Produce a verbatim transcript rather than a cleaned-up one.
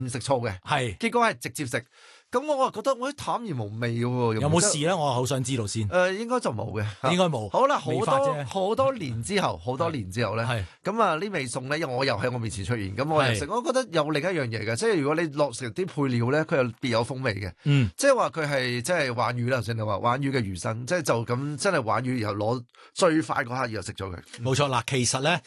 唔食醋嘅， 係結果係直接食。咁我啊覺得喂淡而無味嘅喎， 有冇事咧？我好想知道先。 誒、呃、應該就冇嘅， 應該冇。 好啦，好未發多啫好多年之後，好多年之後咧， 係咁啊呢味餸咧，因為我又喺我面前出現，咁我又食，我覺得有另一樣嘢嘅，即係如果你落成啲配料咧，佢又別有風味嘅。 嗯， 即係話佢係即係鯇魚啦，頭先你話鯇魚嘅魚身，即係就咁真係鯇魚，然後攞最快嗰刻然後食咗佢。 冇錯嗱，其實咧